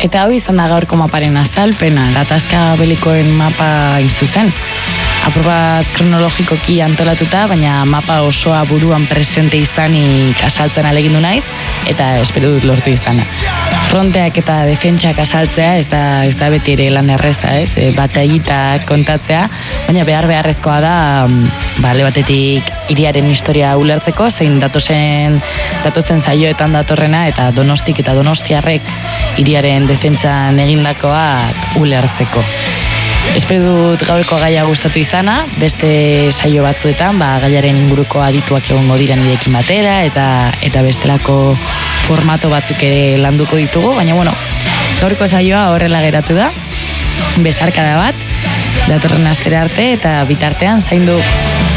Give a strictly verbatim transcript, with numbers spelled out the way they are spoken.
Eta hau izan da gaurko maparen azalpena, gatazka belikoen mapa izuzen. Aprobat kronologikoki antolatuta, baina mapa osoa buruan presente izanik asaltzen alegindu naiz, eta espero dut lortu izana. Fronteak eta defentsak asaltzea ez da, ez da beti ere lan erreza, ez? E, bataitak kontatzea, baina behar beharrezkoa da, ba, alde batetik hiriaren historia ulertzeko, zein datozen, datozen zaioetan datorrena, eta Donostik eta Donostiarrek hiriaren defentsan egindakoak ulertzeko. Espero dut gaurko gaia gustatu izana, beste saio batzuetan, ba, gaiaren inguruko adituak egongo dira nirekin batera, eta eta bestelako formato batzuk ere landuko ditugu, baina bueno, gaurko saioa horrela geratu da, bezarkada bat, datorren astera arte, eta bitartean zaindu.